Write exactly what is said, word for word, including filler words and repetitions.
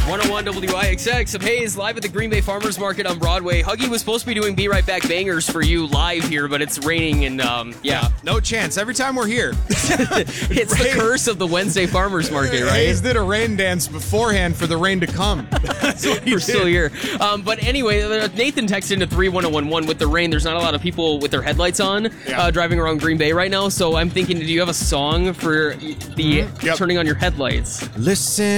one oh one W I X X. Some Hayes live at the Green Bay Farmers Market on Broadway. Huggy was supposed to be doing Be Right Back bangers for you live here, but it's raining and um, yeah. No chance. Every time we're here. It's the curse of the Wednesday Farmers Market, right? Hayes did a rain dance beforehand for the rain to come. That's what he We're did. still here. Um, but anyway, Nathan texted into three one oh one one with the rain. There's not a lot of people with their headlights on Yeah. uh, driving around Green Bay right now, so I'm thinking, do you have a song for the Yep. turning on your headlights? Listen.